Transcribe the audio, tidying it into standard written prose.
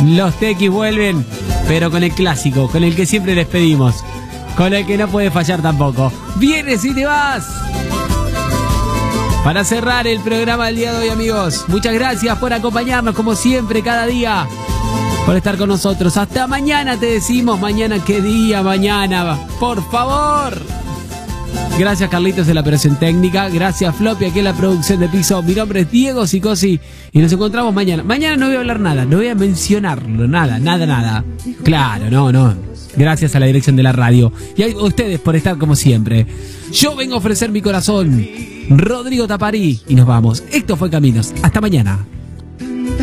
Los Tequis vuelven, pero con el clásico, con el que siempre les pedimos, con el que no puede fallar tampoco. Vienes y te vas. Para cerrar el programa del día de hoy, amigos, muchas gracias por acompañarnos como siempre cada día, por estar con nosotros. Hasta mañana te decimos. Mañana, ¿qué día? Mañana, por favor. Gracias, Carlitos, de la operación técnica. Gracias, Floppy, aquí en la producción de piso. Mi nombre es Diego Sicosi y nos encontramos mañana. Mañana no voy a hablar nada, no voy a mencionarlo, nada. Claro, no. Gracias a la dirección de la radio y a ustedes por estar como siempre. Yo vengo a ofrecer mi corazón. Rodrigo Taparí y nos vamos. Esto fue Caminos. Hasta mañana.